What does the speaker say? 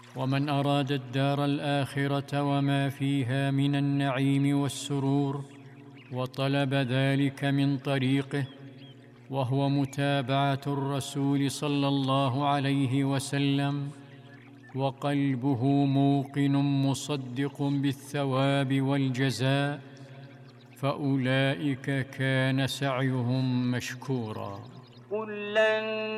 ومن أراد الدار الآخرة وما فيها من النعيم والسرور وطلب ذلك من طريقه، وهو متابعة الرسول صلى الله عليه وسلم، وقلبه موقن مصدق بالثواب والجزاء، فأولئك كان سعيهم مشكورا. قل لن